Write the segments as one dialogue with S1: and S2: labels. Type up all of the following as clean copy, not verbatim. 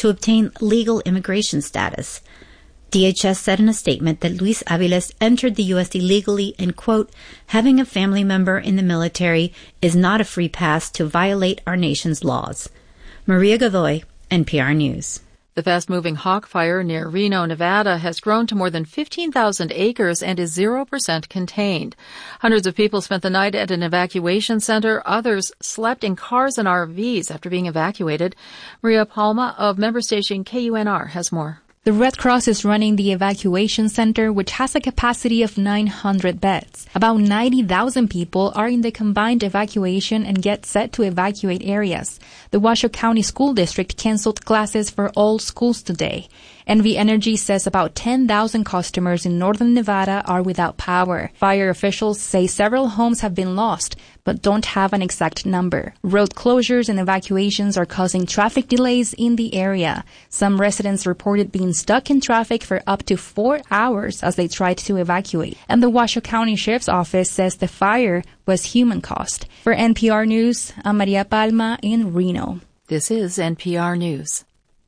S1: to obtain legal immigration status. DHS said in a statement that Luis Aviles entered the U.S. illegally and, quote, having a family member in the military is not a free pass to violate our nation's laws. Maria Godoy, NPR News.
S2: The fast-moving hawk fire near Reno, Nevada has grown to more than 15,000 acres and is 0% contained. Hundreds of people spent the night at an evacuation center. Others slept in cars and RVs after being evacuated. Maria Palma of member station KUNR has more.
S3: The Red Cross is running the evacuation center, which has a capacity of 900 beds. About 90,000 people are in the combined evacuation and get set to evacuate areas. The Washoe County School District canceled classes for all schools today. NV Energy says about 10,000 customers in northern Nevada are without power. Fire officials say several homes have been lost, but don't have an exact number. Road closures and evacuations are causing traffic delays in the area. Some residents reported being stuck in traffic for up to 4 hours as they tried to evacuate. And the Washoe County Sheriff's Office says the fire was human-caused. For NPR News, I'm Maria Palma in Reno.
S2: This is NPR News.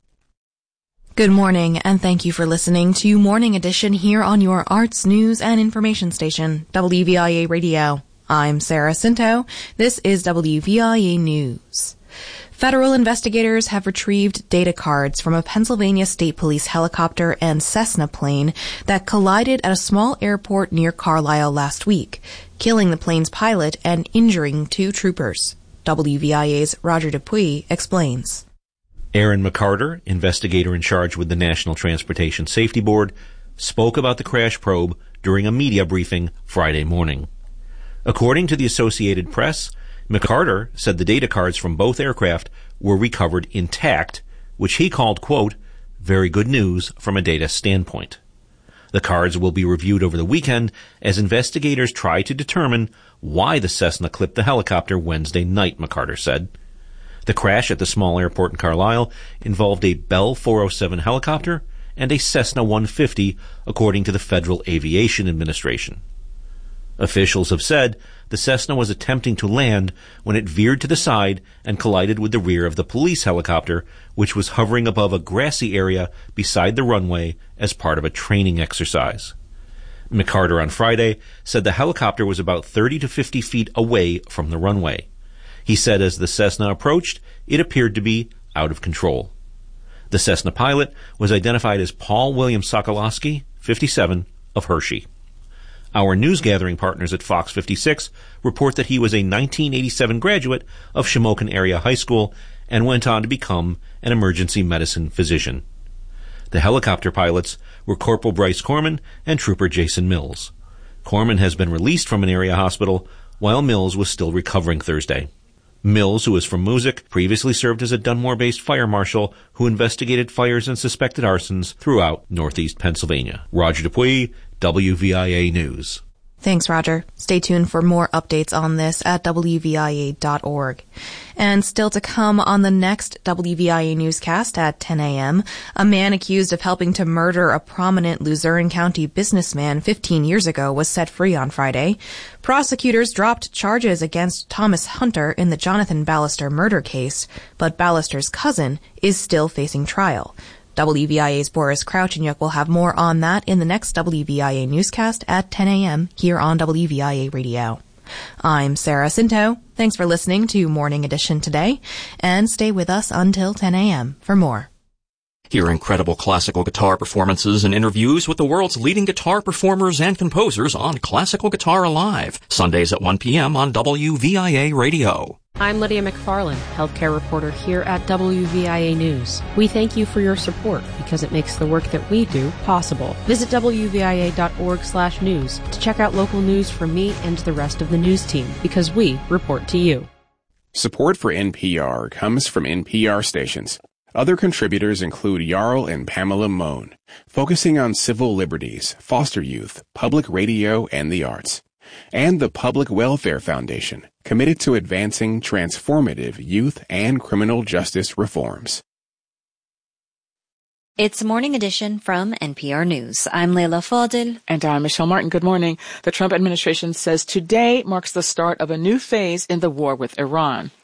S4: Good morning, and thank you for listening to Morning Edition here on your arts, news, and information station, WVIA Radio. I'm Sarah Cinto. This is WVIA News. Federal investigators have retrieved data cards from a Pennsylvania State Police helicopter and Cessna plane that collided at a small airport near Carlisle last week, killing the plane's pilot and injuring 2 troopers. WVIA's Roger Dupuy explains.
S5: Aaron McCarter, investigator in charge with the National Transportation Safety Board, spoke about the crash probe during a media briefing Friday morning. According to the Associated Press, McCarter said the data cards from both aircraft were recovered intact, which he called, quote, very good news from a data standpoint. The cards will be reviewed over the weekend as investigators try to determine why the Cessna clipped the helicopter Wednesday night, McCarter said. The crash at the small airport in Carlisle involved a Bell 407 helicopter and a Cessna 150, according to the Federal Aviation Administration. Officials have said the Cessna was attempting to land when it veered to the side and collided with the rear of the police helicopter, which was hovering above a grassy area beside the runway as part of a training exercise. McCarter on Friday said the helicopter was about 30 to 50 feet away from the runway. He said as the Cessna approached, it appeared to be out of control. The Cessna pilot was identified as Paul William Sokolowski, 57, of Hershey. Our news-gathering partners at Fox 56 report that he was a 1987 graduate of Shamokin Area High School and went on to become an emergency medicine physician. The helicopter pilots were Corporal Bryce Corman and Trooper Jason Mills. Corman has been released from an area hospital, while Mills was still recovering Thursday. Mills, who is from Moosic, previously served as a Dunmore-based fire marshal who investigated fires and suspected arsons throughout northeast Pennsylvania. Roger Dupuy, WVIA News.
S4: Thanks, Roger. Stay tuned for more updates on this at WVIA.org. And still to come on the next WVIA newscast at 10 a.m., a man accused of helping to murder a prominent Luzerne County businessman 15 years ago was set free on Friday. Prosecutors dropped charges against Thomas Hunter in the Jonathan Ballister murder case, but Ballister's cousin is still facing trial. WVIA's Boris Krauchenyuk will have more on that in the next WVIA newscast at 10 a.m. here on WVIA Radio. I'm Sarah Cinto. Thanks for listening to Morning Edition today, and stay with us until 10 a.m. for more.
S6: Hear incredible classical guitar performances and interviews with the world's leading guitar performers and composers on Classical Guitar Alive, Sundays at 1 p.m. on WVIA Radio.
S7: I'm Lydia McFarland, healthcare reporter here at WVIA News. We thank you for your support because it makes the work that we do possible. Visit WVIA.org/news to check out local news from me and the rest of the news team because we report to you.
S8: Support for NPR comes from NPR stations. Other contributors include Jarl and Pamela Mohn, focusing on civil liberties, foster youth, public radio, and the arts. And the Public Welfare Foundation, committed to advancing transformative youth and criminal justice reforms.
S9: It's Morning Edition from NPR News. I'm Leila Fadil.
S10: And I'm Michelle Martin. Good morning. The Trump administration says today marks the start of a new phase in the war with Iran.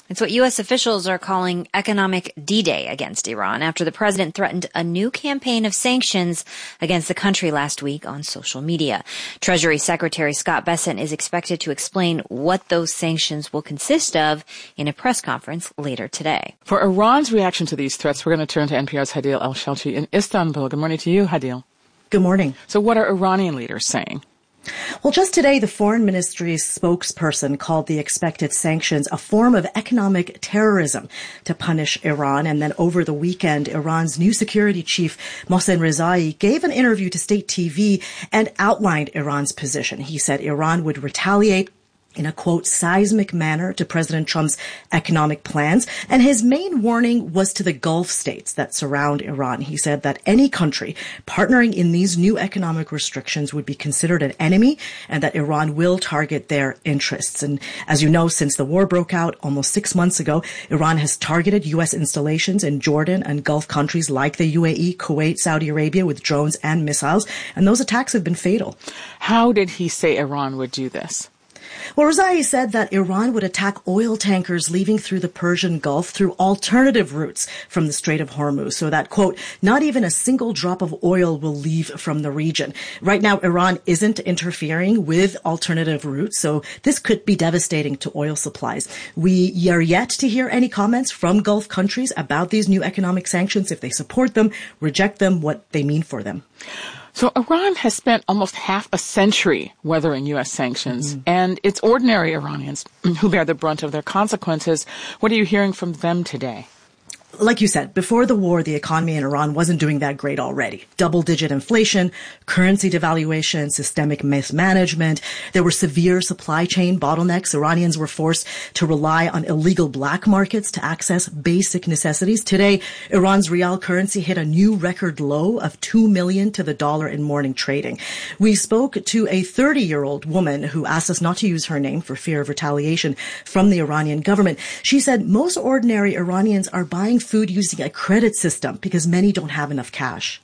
S9: It's what U.S. officials are calling economic D-Day against Iran after the president threatened a new campaign of sanctions against the country last week on social media. Treasury Secretary Scott Bessent is expected to explain what those sanctions will consist of in a press conference later today.
S10: For Iran's reaction to these threats, we're going to turn to NPR's Hadil El-Shelchi in Istanbul. Good morning to you, Hadil.
S11: Good morning.
S10: So what are Iranian leaders saying?
S11: Well, just today, the foreign ministry's spokesperson called the expected sanctions a form of economic terrorism to punish Iran. And then over the weekend, Iran's new security chief, Mohsen Rezai, gave an interview to state TV and outlined Iran's position. He said Iran would retaliate in a, quote, seismic manner to President Trump's economic plans. And his main warning was to the Gulf states that surround Iran. He said that any country partnering in these new economic restrictions would be considered an enemy and that Iran will target their interests. And as you know, since the war broke out almost 6 months ago, Iran has targeted U.S. installations in Jordan and Gulf countries like the UAE, Kuwait, Saudi Arabia with drones and missiles. And those attacks have been fatal.
S10: How did he say Iran would do this?
S11: Well, Rezai said that Iran would attack oil tankers leaving through the Persian Gulf through alternative routes from the Strait of Hormuz, so that, quote, not even a single drop of oil will leave from the region. Right now, Iran isn't interfering with alternative routes, so this could be devastating to oil supplies. We are yet to hear any comments from Gulf countries about these new economic sanctions, if they support them, reject them, what they mean for them.
S10: So Iran has spent almost half a century weathering U.S. sanctions, and it's ordinary Iranians who bear the brunt of their consequences. What are you hearing from them today?
S11: Like you said, before the war, the economy in Iran wasn't doing that great already. Double-digit inflation, currency devaluation, systemic mismanagement. There were severe supply chain bottlenecks. Iranians were forced to rely on illegal black markets to access basic necessities. Today, Iran's rial currency hit a new record low of 2 million to the dollar in morning trading. We spoke to a 30-year-old woman who asked us not to use her name for fear of retaliation from the Iranian government. She said most ordinary Iranians are buying food using a credit system because many don't have enough cash.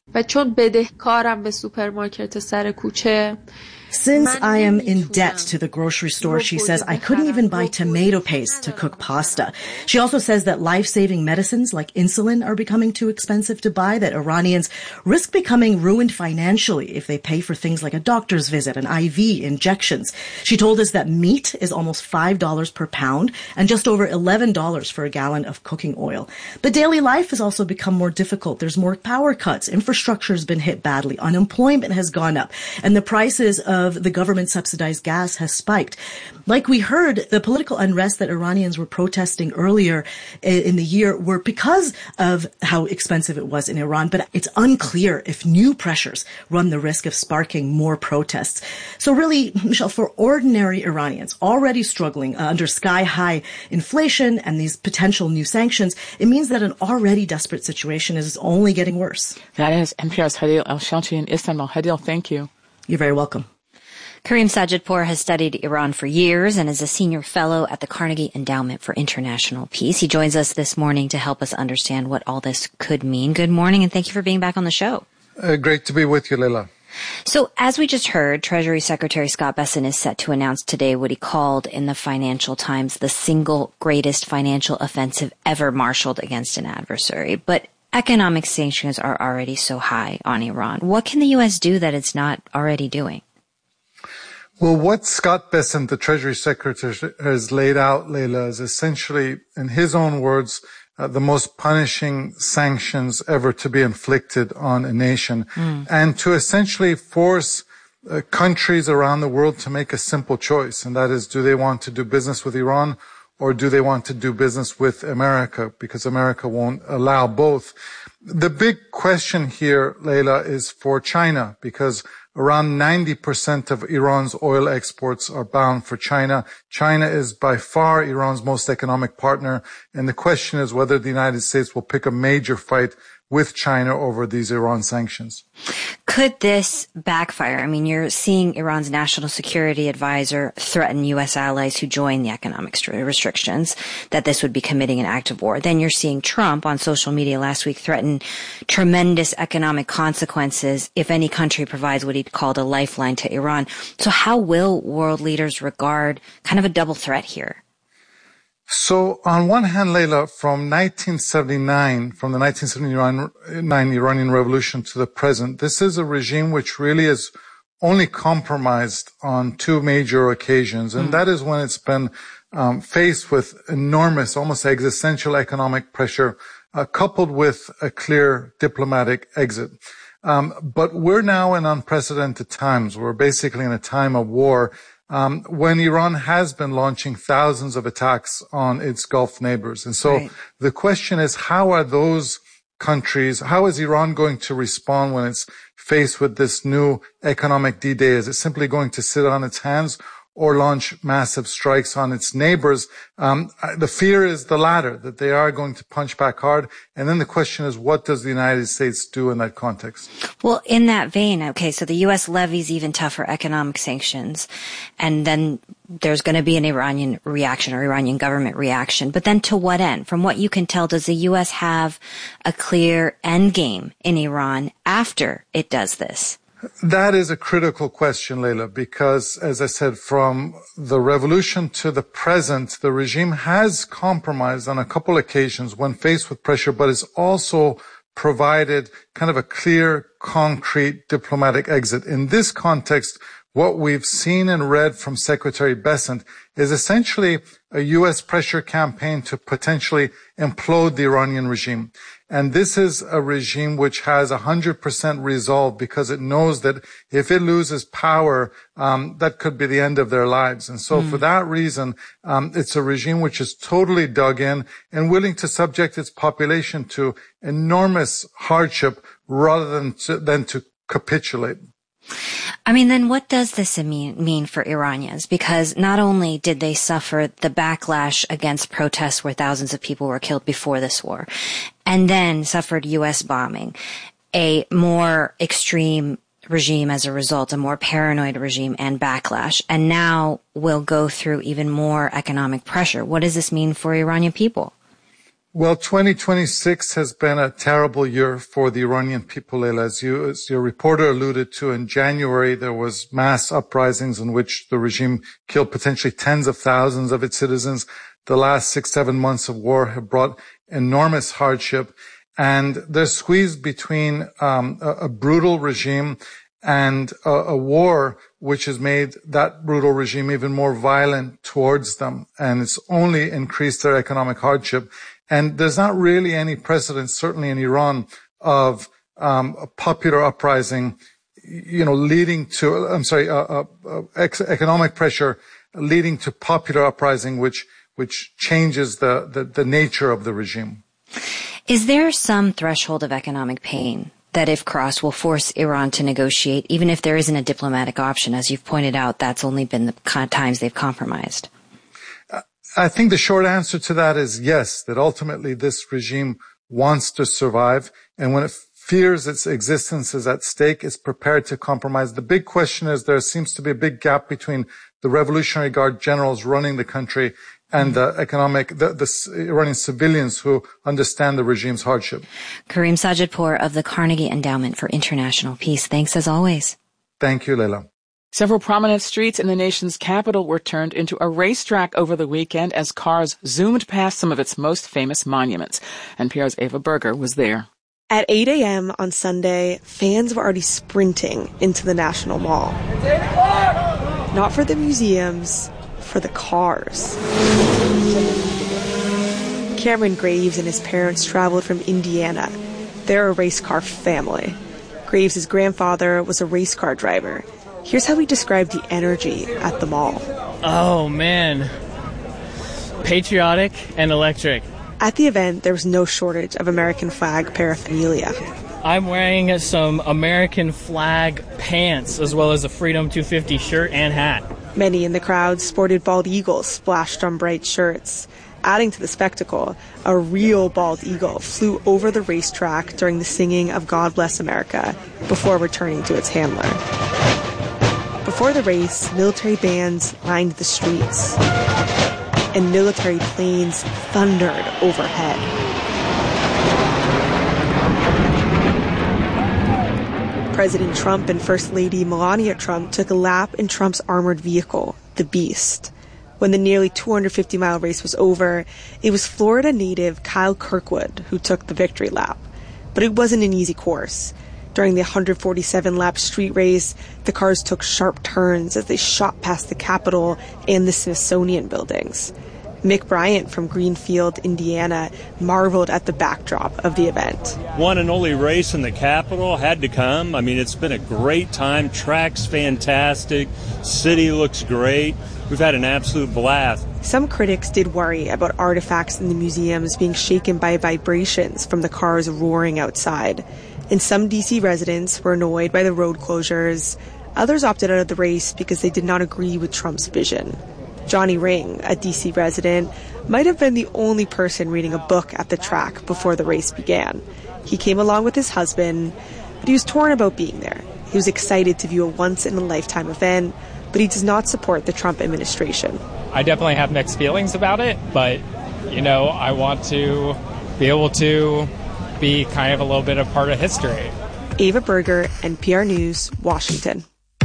S11: Since I am in debt to the grocery store, she says, I couldn't even buy tomato paste to cook pasta. She also says that life-saving medicines like insulin are becoming too expensive to buy, that Iranians risk becoming ruined financially if they pay for things like a doctor's visit, an IV, injections. She told us that meat is almost $5 per pound and just over $11 for a gallon of cooking oil. But daily life has also become more difficult. There's more power cuts. Infrastructure has been hit badly. Unemployment has gone up. And the prices of the government-subsidized gas has spiked. Like we heard, the political unrest that Iranians were protesting earlier in the year were because of how expensive it was in Iran, but it's unclear if new pressures run the risk of sparking more protests. So really, Michelle, for ordinary Iranians already struggling under sky-high inflation and these potential new sanctions, it means that an already desperate situation is only getting worse.
S10: That is NPR's Hadil El-Shelchi in Istanbul. Hadil, thank you.
S11: You're very welcome.
S9: Kareem Sajidpour has studied Iran for years and is a senior fellow at the Carnegie Endowment for International Peace. He joins us this morning to help us understand what all this could mean. Good morning, and thank you for being back on the show.
S12: Great to be with you, Leila.
S9: So, as we just heard, Treasury Secretary Scott Bessent is set to announce today what he called in the Financial Times the single greatest financial offensive ever marshaled against an adversary. But economic sanctions are already so high on Iran. What can the U.S. do that it's not already doing?
S12: Well, what Scott Bessent, the Treasury Secretary, has laid out, Leila, is essentially, in his own words, the most punishing sanctions ever to be inflicted on a nation, and to essentially force countries around the world to make a simple choice, and that is, do they want to do business with Iran or do they want to do business with America, because America won't allow both. The big question here, Leila, is for China, because around 90% of Iran's oil exports are bound for China. China is by far Iran's most economic partner, and the question is whether the United States will pick a major fight with China over these Iran sanctions.
S9: Could this backfire? I mean, you're seeing Iran's national security advisor threaten U.S. allies who join the economic restrictions that this would be committing an act of war. Then you're seeing Trump on social media last week threaten tremendous economic consequences if any country provides what he called a lifeline to Iran. So how will world leaders regard kind of a double threat here?
S12: So on one hand, Leila, from the 1979 Iranian Revolution to the present, this is a regime which really is only compromised on two major occasions. And that is when it's been faced with enormous, almost existential economic pressure, coupled with a clear diplomatic exit. But we're now in unprecedented times. We're basically in a time of war, when Iran has been launching thousands of attacks on its Gulf neighbors. And so the question is, how are those countries, how is Iran going to respond when it's faced with this new economic D-Day? Is it simply going to sit on its hands or launch massive strikes on its neighbors? The fear is the latter, that they are going to punch back hard. And then the question is, what does the United States do in that context?
S9: Well, in that vein, okay, so the U.S. levies even tougher economic sanctions, and then there's going to be an Iranian reaction or Iranian government reaction. But then to what end? From what you can tell, does the U.S. have a clear end game in Iran after it does this?
S12: That is a critical question, Leila, because, as I said, from the revolution to the present, the regime has compromised on a couple occasions when faced with pressure, but has also provided kind of a clear, concrete diplomatic exit. In this context, what we've seen and read from Secretary Bessent is essentially a U.S. pressure campaign to potentially implode the Iranian regime. And this is a regime which has 100% resolve because it knows that if it loses power, that could be the end of their lives. And so for that reason, it's a regime which is totally dug in and willing to subject its population to enormous hardship rather than to capitulate.
S9: I mean, then what does this mean for Iranians? Because not only did they suffer the backlash against protests where thousands of people were killed before this war, and then suffered U.S. bombing, a more extreme regime as a result, a more paranoid regime and backlash, and now will go through even more economic pressure. What does this mean for Iranian people?
S12: Well, 2026 has been a terrible year for the Iranian people, Leila. As your reporter alluded to, in January, there was mass uprisings in which the regime killed potentially tens of thousands of its citizens. The last 6-7 months of war have brought enormous hardship, and they're squeezed between a brutal regime and a war which has made that brutal regime even more violent towards them, and it's only increased their economic hardship. And there's not really any precedent, certainly in Iran, of a popular uprising, leading to, economic pressure leading to popular uprising, which changes the nature of the regime.
S9: Is there some threshold of economic pain that, if crossed, will force Iran to negotiate, even if there isn't a diplomatic option? As you've pointed out, that's only been the times they've compromised.
S12: I think the short answer to that is yes, that ultimately this regime wants to survive, and when it fears its existence is at stake, it's prepared to compromise. The big question is there seems to be a big gap between the Revolutionary Guard generals running the country and the Iranian civilians who understand the regime's hardship.
S9: Karim Sajidpour of the Carnegie Endowment for International Peace. Thanks as always.
S12: Thank you, Leila.
S10: Several prominent streets in the nation's capital were turned into a racetrack over the weekend as cars zoomed past some of its most famous monuments. NPR's Ava Berger was there.
S13: At 8 a.m. on Sunday, fans were already sprinting into the National Mall. Not for the museums, for the cars. Cameron Graves and his parents traveled from Indiana. They're a race car family. Graves' grandfather was a race car driver. Here's how he described the energy at the mall.
S14: Oh, man. Patriotic and electric.
S13: At the event, there was no shortage of American flag paraphernalia.
S14: I'm wearing some American flag pants as well as a Freedom 250 shirt and hat.
S13: Many in the crowd sported bald eagles splashed on bright shirts. Adding to the spectacle, a real bald eagle flew over the racetrack during the singing of God Bless America before returning to its handler. Before the race, military bands lined the streets, and military planes thundered overhead. President Trump and First Lady Melania Trump took a lap in Trump's armored vehicle, the Beast. When the nearly 250-mile race was over, it was Florida native Kyle Kirkwood who took the victory lap. But it wasn't an easy course. During the 147-lap street race, the cars took sharp turns as they shot past the Capitol and the Smithsonian buildings. Mick Bryant from Greenfield, Indiana, marveled at the backdrop of the event.
S15: One and only race in the Capitol had to come. I mean, it's been a great time. Track's fantastic. City looks great. We've had an absolute blast.
S13: Some critics did worry about artifacts in the museums being shaken by vibrations from the cars roaring outside. And some D.C. residents were annoyed by the road closures. Others opted out of the race because they did not agree with Trump's vision. Johnny Ring, a D.C. resident, might have been the only person reading a book at the track before the race began. He came along with his husband, but he was torn about being there. He was excited to view a once-in-a-lifetime event, but he does not support the Trump administration.
S16: I definitely have mixed feelings about it, but, I want to be able to be kind of a little bit of part of history.
S13: Ava Berger, NPR News, Washington.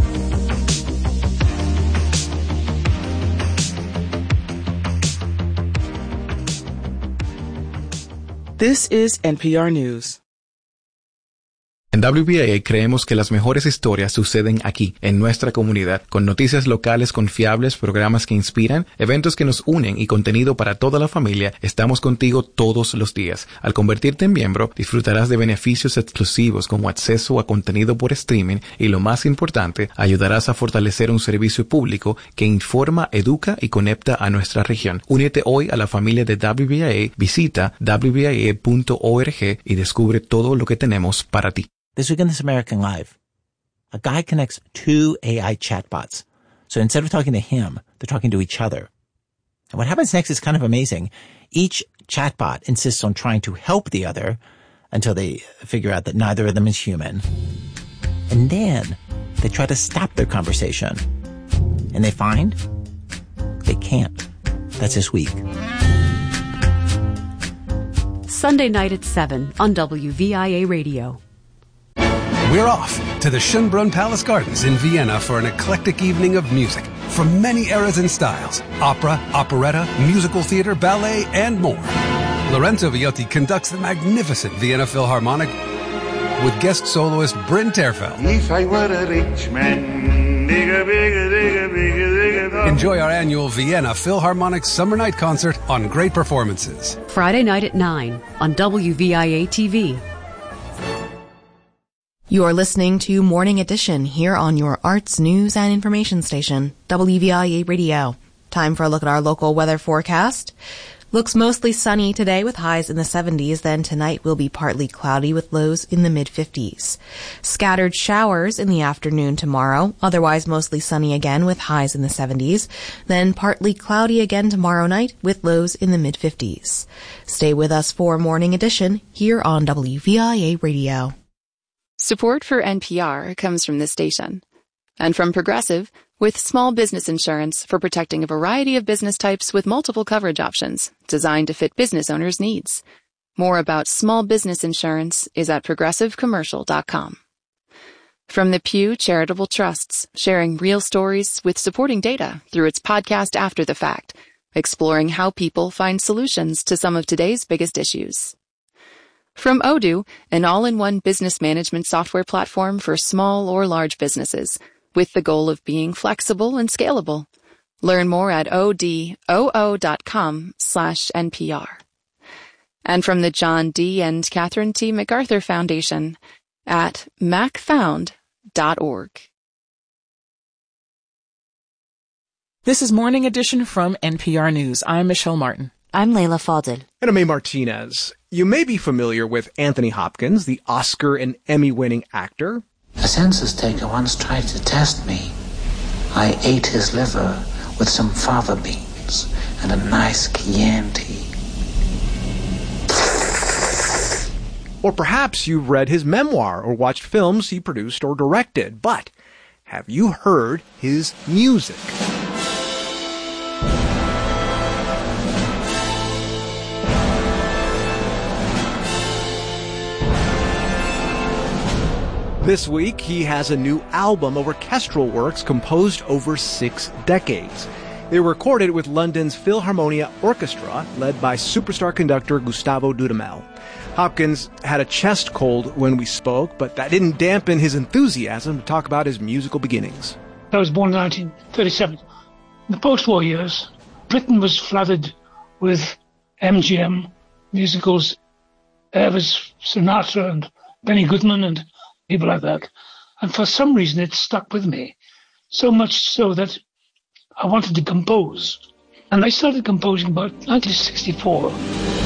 S10: This is NPR News.
S17: En WVIA creemos que las mejores historias suceden aquí, en nuestra comunidad, con noticias locales confiables, programas que inspiran, eventos que nos unen y contenido para toda la familia. Estamos contigo todos los días. Al convertirte en miembro, disfrutarás de beneficios exclusivos como acceso a contenido por streaming y, lo más importante, ayudarás a fortalecer un servicio público que informa, educa y conecta a nuestra región. Únete hoy a la familia de WVIA, visita WVIA.org y descubre todo lo que tenemos para ti.
S18: This week on This American Life, a guy connects two AI chatbots. So instead of talking to him, they're talking to each other. And what happens next is kind of amazing. Each chatbot insists on trying to help the other until they figure out that neither of them is human. And then they try to stop their conversation. And they find they can't. That's this week.
S19: Sunday night at 7 on WVIA Radio.
S20: We're off to the Schönbrunn Palace Gardens in Vienna for an eclectic evening of music from many eras and styles: opera, operetta, musical theater, ballet, and more. Lorenzo Viotti conducts the magnificent Vienna Philharmonic with guest soloist Bryn Terfel.
S21: If I were a rich man, digga, digga, digga, digga, digga.
S20: Enjoy our annual Vienna Philharmonic Summer Night Concert on Great Performances.
S19: Friday night at 9 on WVIA TV.
S4: You're listening to Morning Edition here on your arts, news, and information station, WVIA Radio. Time for a look at our local weather forecast. Looks mostly sunny today with highs in the 70s, then tonight will be partly cloudy with lows in the mid-50s. Scattered showers in the afternoon tomorrow, otherwise mostly sunny again with highs in the 70s, then partly cloudy again tomorrow night with lows in the mid-50s. Stay with us for Morning Edition here on WVIA Radio.
S22: Support for NPR comes from this station and from Progressive, with small business insurance for protecting a variety of business types with multiple coverage options designed to fit business owners' needs. More about small business insurance is at progressivecommercial.com. From the Pew Charitable Trusts, sharing real stories with supporting data through its podcast After the Fact, exploring how people find solutions to some of today's biggest issues. From Odoo, an all-in-one business management software platform for small or large businesses, with the goal of being flexible and scalable. Learn more at odoo.com/NPR. And from the John D. and Catherine T. MacArthur Foundation at macfound.org.
S10: This is Morning Edition from NPR News. I'm Michelle Martin.
S23: I'm Layla Fadel.
S24: And I'm A. Martinez. You may be familiar with Anthony Hopkins, the Oscar and Emmy-winning actor.
S25: A census taker once tried to test me. I ate his liver with some fava beans and a nice Chianti.
S24: Or perhaps you've read his memoir or watched films he produced or directed. But have you heard his music? This week, he has a new album of orchestral works composed over 6 decades. They were recorded with London's Philharmonia Orchestra, led by superstar conductor Gustavo Dudamel. Hopkins had a chest cold when we spoke, but that didn't dampen his enthusiasm to talk about his musical beginnings.
S1: I was born in 1937. In the post-war years, Britain was flooded with MGM musicals, Elvis, Sinatra, and Benny Goodman, and people like that. And for some reason, it stuck with me. So much so that I wanted to compose. And I started composing about 1964.